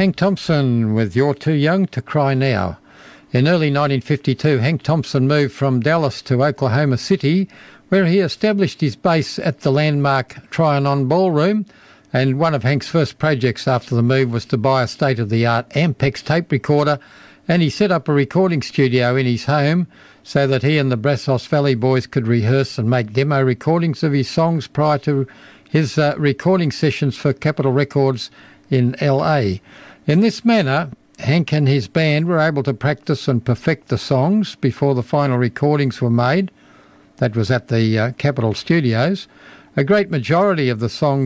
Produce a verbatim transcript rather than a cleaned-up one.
Hank Thompson with You're Too Young to Cry Now. In early nineteen fifty-two, Hank Thompson moved from Dallas to Oklahoma City, where he established his base at the landmark Trianon Ballroom, and one of Hank's first projects after the move was to buy a state-of-the-art Ampex tape recorder, and he set up a recording studio in his home so that he and the Brazos Valley Boys could rehearse and make demo recordings of his songs prior to his uh, recording sessions for Capitol Records in L A. In this manner, Hank and his band were able to practice and perfect the songs before the final recordings were made. That was at the uh, Capitol Studios. A great majority of the songs